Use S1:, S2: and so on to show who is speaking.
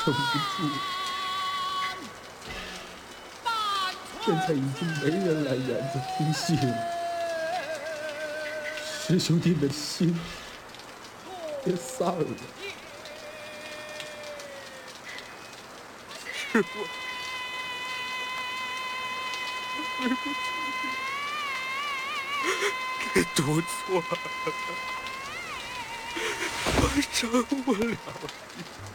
S1: 撑不住，现在已经没人来园子听戏了，师兄弟的心也散了。
S2: 师傅，对不起，给读错了，我饶不了你。